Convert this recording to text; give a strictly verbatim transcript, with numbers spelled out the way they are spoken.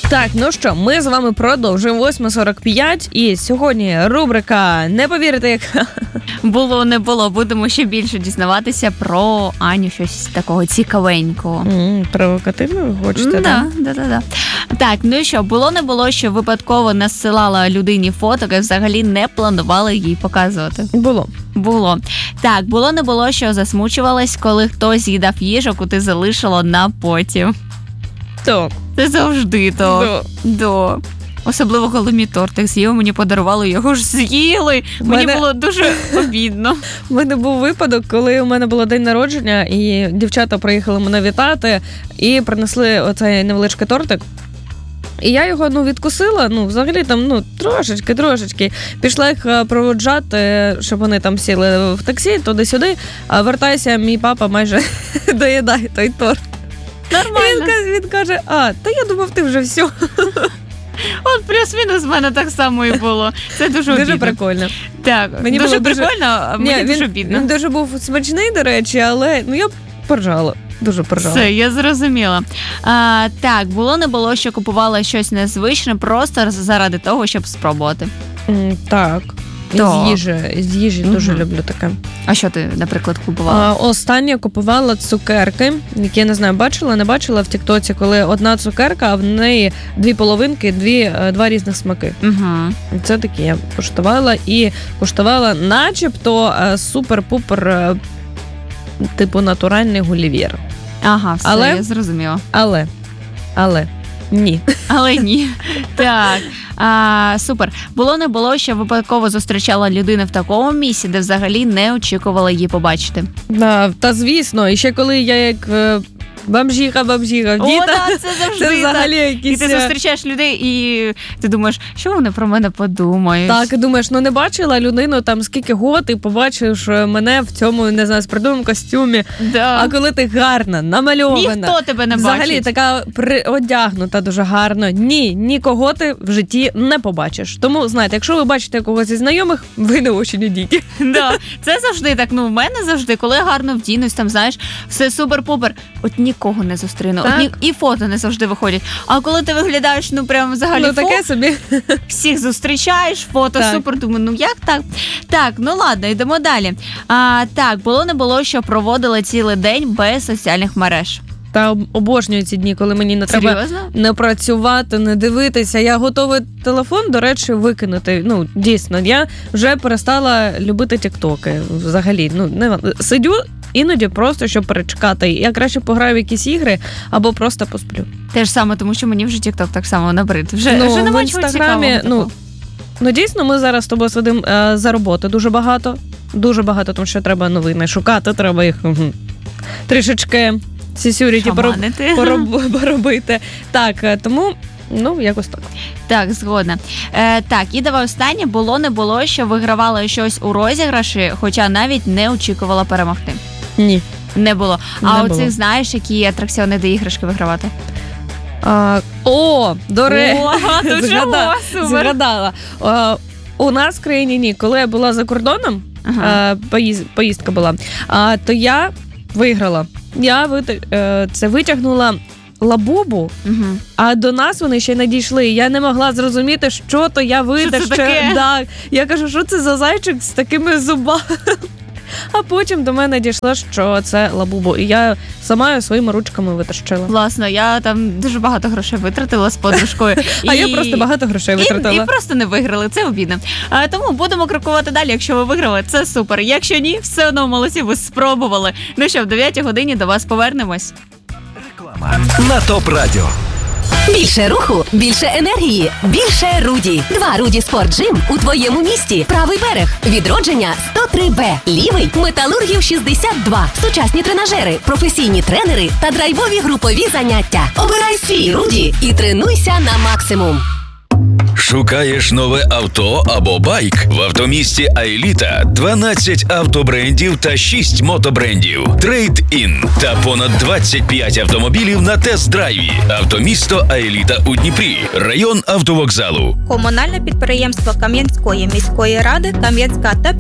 Так, ну що, ми з вами продовжуємо восьма сорок п'ять, і сьогодні рубрика «Не повірите, як...» Було, не було. Будемо ще більше дізнаватися про Аню, щось такого цікавенького. Mm, провокативно ви хочете, да, да? Да, да, да. Так, ну і що, було, не було, що випадково насилала людині фоток і взагалі не планувала їй показувати? Було. Було. Так, було, не було, що засмучувалась, коли хтось з'їдав їжу, яку ти залишила на потім. Так. Це завжди то. Да. Да. Особливо, коли мій тортик з'їв, мені подарували, його ж з'їли. Мені мене... було дуже обідно. У мене був випадок, коли у мене було день народження, і дівчата приїхали мене вітати, і принесли оцей невеличкий тортик. І я його, ну, відкусила, ну, взагалі там, ну, трошечки, трошечки. Пішла їх проводжати, щоб вони там сіли в таксі, туди-сюди, а вертаюся, мій папа майже доїдає той торт. Нормально. Він, він каже, а, та я думав, ти вже все. От плюс-мінус в мене так само і було. Це дуже обідно. Дуже прикольно. Так, мені дуже було прикольно, а мені Ні, дуже він, обідно. Він дуже був смачний, до речі, але, ну, я поржала. Дуже поржала. Все, я зрозуміла. А, так, було, не було, що купувала щось незвичне просто заради того, щоб спробувати. Mm, так. Так. З їжі, з їжі угу. дуже люблю таке. А що ти, наприклад, купувала? А, останнє купувала цукерки, які, я не знаю, бачила, не бачила в тіктоці, коли одна цукерка, а в неї дві половинки, дві, два різних смаки. Угу. Це такі я куштувала і куштувала начебто супер-пупер, типу натуральний гулівер. Ага, все, але, я зрозуміла. Але, але, ні. Але ні. Так, а, супер. Було, не було, що випадково зустрічала людину в такому місці, де взагалі не очікувала її побачити. Да, та звісно, і ще коли я як бомжіха, бомжіха, О, діта, да, це завжди це взагалі так. якісь... І ти зустрічаєш людей, і ти думаєш, що вони про мене подумають? Так, і думаєш, ну не бачила людину там скільки год, і побачиш мене в цьому, не знаю, спортивному костюмі. Да. А коли ти гарна, намальована. Ніхто тебе не взагалі, бачить. Взагалі така при... одягнута дуже гарно. Ні, нікого ти в житті не побачиш. Тому, знаєте, якщо ви бачите когось із знайомих, ви не очень ідіть. Да. Це завжди так, ну в мене завжди, коли я гарно вдінусь, там, знаєш, все супер-пупер, от нікого не зустріну. От ні... І фото не завжди виходять. А коли ти виглядаєш, ну прямо взагалі ну, таке фо... собі. всіх зустрічаєш, фото так. супер, думаю, ну як так? Так, ну ладно, йдемо далі. А, так, було не було, що проводила цілий день без соціальних мереж. Та обожнюю ці дні, коли мені не Серйозно? треба не працювати, не дивитися. Я готова телефон, до речі, викинути. Ну, дійсно, я вже перестала любити тіктоки взагалі. Ну, не сидю іноді просто, щоб перечекати. Я краще пограю в якісь ігри або просто посплю. Те ж саме, тому що мені вже тікток так само набрид. Вже, ну, вже немає в чого інстаграмі, цікавого. Ну, ну, дійсно, ми зараз з тобою сидимо е, за роботи дуже багато. Дуже багато, тому що треба новини шукати, треба їх угу, трішечки сісюріті пороб, пороб, поробити. Так, тому, ну, якось так. Так, згодна. Е, так, і давай останнє. Було, не було, що вигравала щось у розіграші, хоча навіть не очікувала перемогти. Ні. Не було. Не а було. оцих, знаєш, які атракціони, де іграшки вигравати? А, о, до речі, згадала. згадала. А, у нас в країні ні. Коли я була за кордоном, ага. а, поїзд, поїздка була, а, то я виграла. Я вит... це витягнула лабубу, угу. а до нас вони ще не дійшли. Я не могла зрозуміти, що то я витащила. Да. Я кажу, що це за зайчик з такими зубами? А потім до мене дійшло, що це лабубу. І я сама своїми ручками витащила. Власно, я там дуже багато грошей витратила з подружкою. А і... я просто багато грошей витратила. І, і просто не виграли, це обідно. А, тому будемо крокувати далі, якщо ви виграли, це супер. Якщо ні, все одно молодці, ви спробували. Ну що, в дев'ятій годині до вас повернемось. Реклама на ТОП Радіо. Більше руху, більше енергії, більше Руді. Два Руді Спорт Джим у твоєму місті. Правий берег. Відродження сто три Б. Лівий. Металургів шістдесят два. Сучасні тренажери, професійні тренери та драйвові групові заняття. Обирай свій Руді і тренуйся на максимум. Шукаєш нове авто або байк? В автомісті Аеліта дванадцять автобрендів та шість мотобрендів. Трейд-ін та понад двадцять п'ять автомобілів на тест-драйві. Автомісто Аеліта у Дніпрі. Район автовокзалу. Комунальне підприємство Кам'янської міської ради Кам'янська та